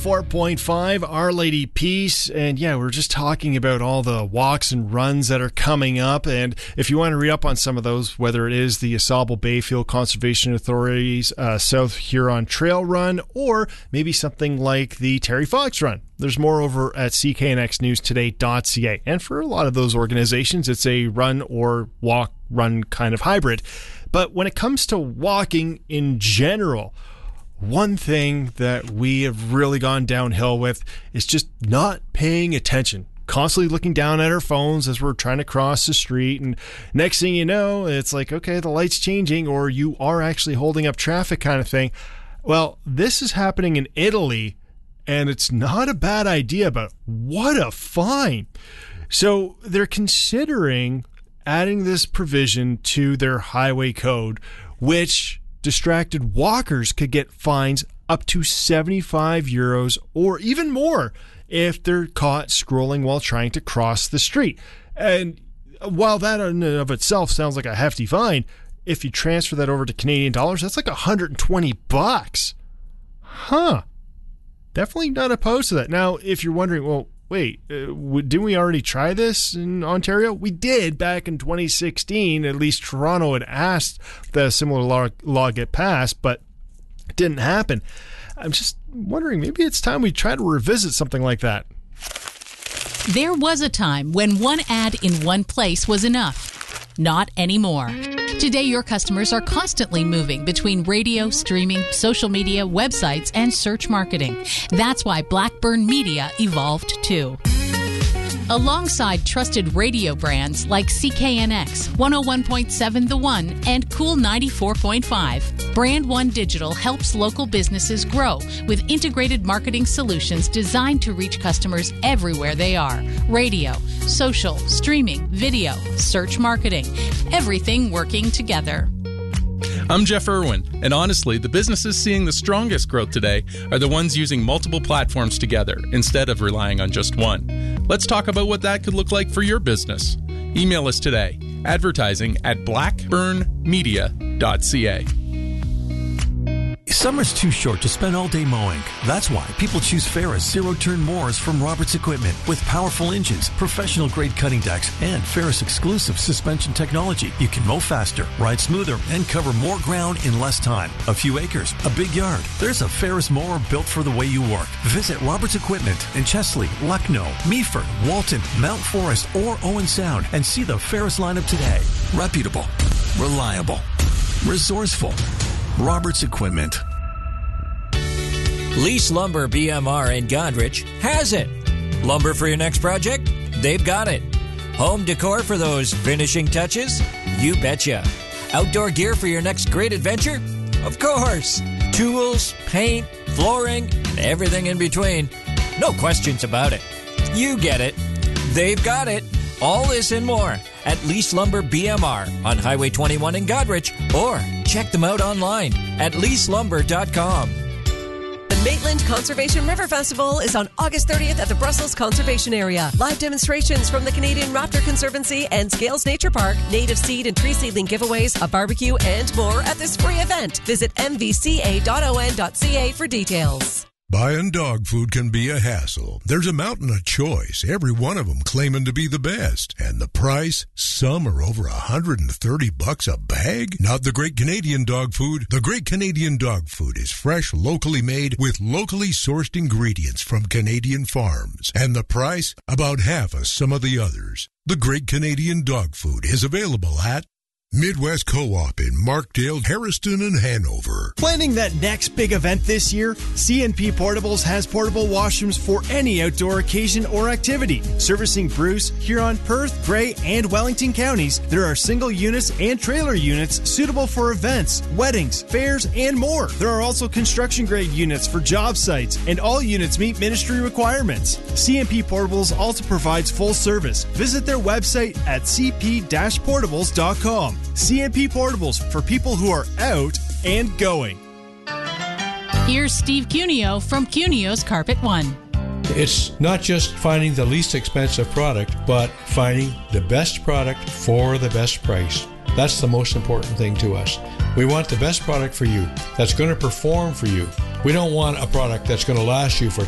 104.5 Our Lady Peace. And yeah, we're just talking about all the walks and runs that are coming up. And if you want to read up on some of those, whether it is the AuSable Bayfield Conservation Authority's South Huron Trail Run, or maybe something like the Terry Fox Run, there's more over at cknxnewstoday.ca. And for a lot of those organizations, it's a run or walk run kind of hybrid. But when it comes to walking in general, one thing that we have really gone downhill with is just not paying attention. Constantly looking down at our phones as we're trying to cross the street, and next thing you know, it's like, okay, the light's changing, or you are actually holding up traffic kind of thing. Well, this is happening in Italy, and it's not a bad idea, but what a fine. So they're considering adding this provision to their highway code, which distracted walkers could get fines up to €75 or even more if they're caught scrolling while trying to cross the street. And while that in and of itself sounds like a hefty fine, if you transfer that over to Canadian dollars, that's like $120. Huh. Definitely not opposed to that. Now, if you're wondering, well, wait, didn't we already try this in Ontario? We did back in 2016. At least Toronto had asked that a similar law get passed, but it didn't happen. I'm just wondering, maybe it's time we try to revisit something like that. There was a time when one ad in one place was enough. Not anymore. Today, your customers are constantly moving between radio, streaming, social media, websites, and search marketing. That's why Blackburn Media evolved too. Alongside trusted radio brands like CKNX, 101.7 The One, and Cool 94.5, Brand One Digital helps local businesses grow with integrated marketing solutions designed to reach customers everywhere they are. Radio, social, streaming, video, search marketing, everything working together. I'm Jeff Irwin, and honestly, the businesses seeing the strongest growth today are the ones using multiple platforms together instead of relying on just one. Let's talk about what that could look like for your business. Email us today, advertising@blackburnmedia.ca. Summer's too short to spend all day mowing. That's why people choose Ferris zero-turn mowers from Roberts Equipment. With powerful engines, professional-grade cutting decks, and Ferris exclusive suspension technology, you can mow faster, ride smoother, and cover more ground in less time. A few acres, a big yard. There's a Ferris mower built for the way you work. Visit Roberts Equipment in Chesley, Lucknow, Meaford, Walton, Mount Forest, or Owen Sound and see the Ferris lineup today. Reputable, reliable, resourceful. Roberts Equipment. Lease Lumber BMR in Godrich has it. Lumber for your next project? They've got it. Home decor for those finishing touches? You betcha. Outdoor gear for your next great adventure? Of course. Tools, paint, flooring, and everything in between. No questions about it. You get it. They've got it. All this and more at Lease Lumber BMR on Highway 21 in Godrich, or check them out online at leaselumber.com. The Maitland Conservation River Festival is on August 30th at the Brussels Conservation Area. Live demonstrations from the Canadian Raptor Conservancy and Scales Nature Park, native seed and tree seedling giveaways, a barbecue, and more at this free event. Visit mvca.on.ca for details. Buying dog food can be a hassle. There's a mountain of choice, every one of them claiming to be the best. And the price? Some are over $130 a bag? Not the Great Canadian Dog Food. The Great Canadian Dog Food is fresh, locally made, with locally sourced ingredients from Canadian farms. And the price? About half of some of the others. The Great Canadian Dog Food is available at Midwest Co-op in Markdale, Harrison, and Hanover. Planning that next big event this year? CNP Portables has portable washrooms for any outdoor occasion or activity. Servicing Bruce, Huron, Perth, Grey, and Wellington counties, there are single units and trailer units suitable for events, weddings, fairs, and more. There are also construction-grade units for job sites, and all units meet ministry requirements. CNP Portables also provides full service. Visit their website at cp-portables.com. CNP Portables, for people who are out and going. Here's Steve Cuneo from Cuneo's Carpet One. It's not just finding the least expensive product, but finding the best product for the best price. That's the most important thing to us. We want the best product for you, that's going to perform for you. We don't want a product that's going to last you for